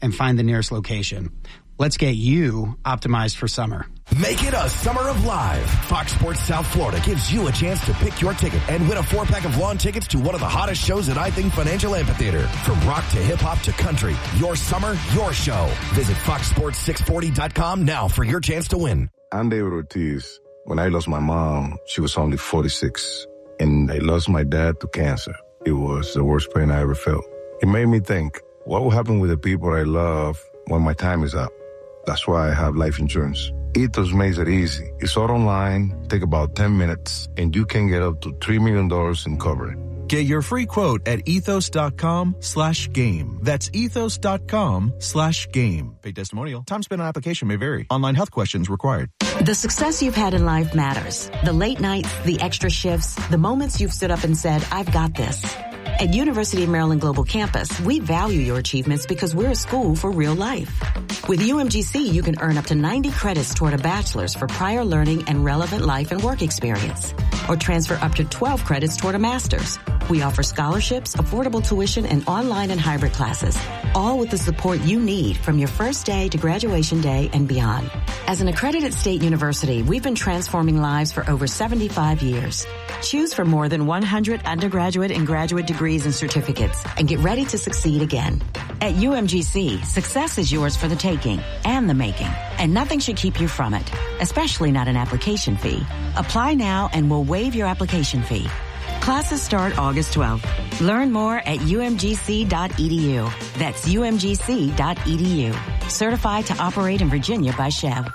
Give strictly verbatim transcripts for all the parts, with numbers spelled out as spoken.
and find the nearest location. Let's get you optimized for summer. Make it a summer of live. Fox Sports South Florida gives you a chance to pick your ticket and win a four-pack of lawn tickets to one of the hottest shows at I Think Financial Amphitheater. From rock to hip-hop to country, your summer, your show. Visit fox sports six forty dot com now for your chance to win. I'm David Ortiz. When I lost my mom, she was only forty-six, and I lost my dad to cancer. It was the worst pain I ever felt. It made me think, what will happen with the people I love when my time is up? That's why I have life insurance. Ethos makes it easy. It's all online, take about ten minutes, and you can get up to three million dollars in coverage. Get your free quote at ethos.com slash game. That's ethos.com slash game. Paid testimonial. Time spent on application may vary. Online health questions required. The success you've had in life matters. The late nights, the extra shifts, the moments you've stood up and said, I've got this. At University of Maryland Global Campus, we value your achievements because we're a school for real life. With U M G C, you can earn up to ninety credits toward a bachelor's for prior learning and relevant life and work experience, or transfer up to twelve credits toward a master's. We offer scholarships, affordable tuition, and online and hybrid classes, all with the support you need from your first day to graduation day and beyond. As an accredited state university, we've been transforming lives for over seventy-five years. Choose from more than one hundred undergraduate and graduate degrees and certificates and get ready to succeed again. At U M G C, success is yours for the taking and the making, and nothing should keep you from it, especially not an application fee. Apply now and we'll waive your application fee. Classes start August twelfth. Learn more at u m g c dot e d u. That's u m g c dot e d u. Certified to operate in Virginia by Chev.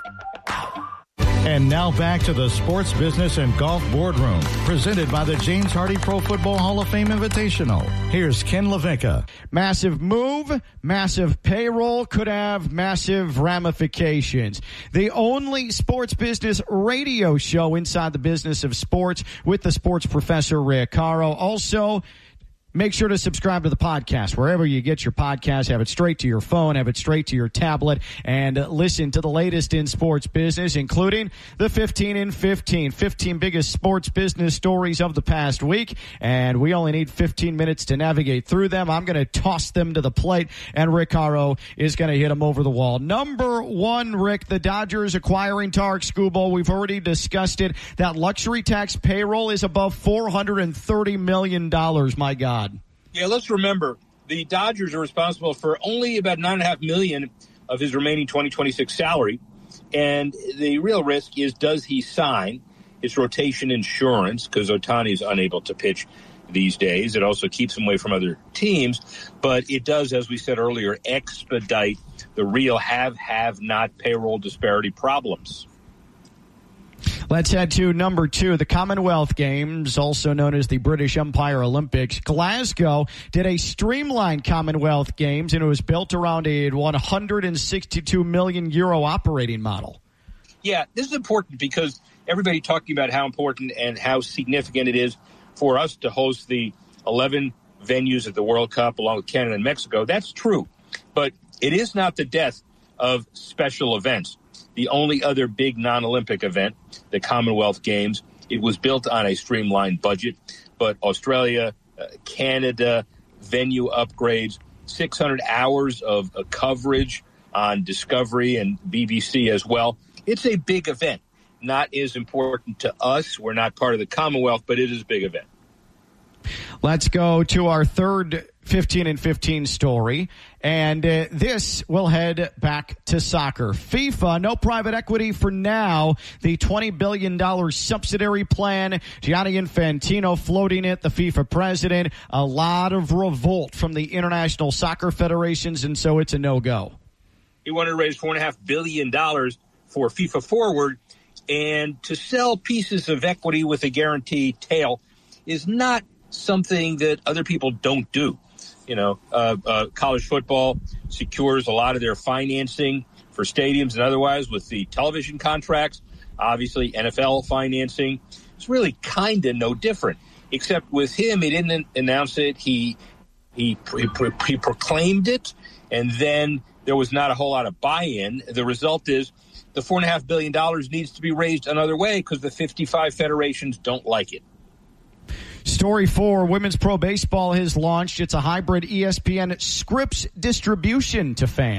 And now back to the Sports Business and Golf Boardroom, presented by the James Hardy Pro Football Hall of Fame Invitational. Here's Ken LaVicka. Massive move, massive payroll, could have massive ramifications. The only sports business radio show inside the business of sports with the sports professor, Rick Caro. Also, make sure to subscribe to the podcast wherever you get your podcast. Have it straight to your phone, have it straight to your tablet, and listen to the latest in sports business, including the fifteen in fifteen, fifteen biggest sports business stories of the past week. And we only need fifteen minutes to navigate through them. I'm going to toss them to the plate, and Rick Caro is going to hit them over the wall. Number one, Rick, the Dodgers acquiring Tarek Skubal. We've already discussed it. That luxury tax payroll is above four hundred thirty million dollars. My God. Yeah, let's remember, the Dodgers are responsible for only about nine point five million dollars of his remaining twenty twenty-six salary. And the real risk is, does he sign? It's rotation insurance because Ohtani is unable to pitch these days. It also keeps him away from other teams. But it does, as we said earlier, expedite the real have, have not payroll disparity problems. Let's head to number two, the Commonwealth Games, also known as the British Empire Olympics. Glasgow did a streamlined Commonwealth Games, and it was built around a one hundred sixty-two million euro operating model. Yeah, this is important because everybody talking about how important and how significant it is for us to host the eleven venues at the World Cup along with Canada and Mexico. That's true, but it is not the death of special events. The only other big non-Olympic event, the Commonwealth Games, it was built on a streamlined budget, but Australia, uh, Canada, venue upgrades, six hundred hours of uh, coverage on Discovery and B B C as well. It's a big event, not as important to us. We're not part of the Commonwealth, but it is a big event. Let's go to our third fifteen in fifteen story, and uh, this will head back to soccer. FIFA, no private equity for now. The twenty billion dollars subsidiary plan, Gianni Infantino floating it, the FIFA president. A lot of revolt from the international soccer federations, and so it's a no-go. He wanted to raise four point five billion dollars for FIFA Forward, and to sell pieces of equity with a guaranteed tail is not something that other people don't do. You know, uh, uh, college football secures a lot of their financing for stadiums and otherwise with the television contracts. Obviously, N F L financing. It's really kind of no different, except with him, he didn't announce it. He he, he, he proclaimed it, and then there was not a whole lot of buy-in. The result is the four point five billion dollars needs to be raised another way because the fifty-five federations don't like it. Story four, Women's Pro Baseball has launched. It's a hybrid E S P N Scripps distribution to fans.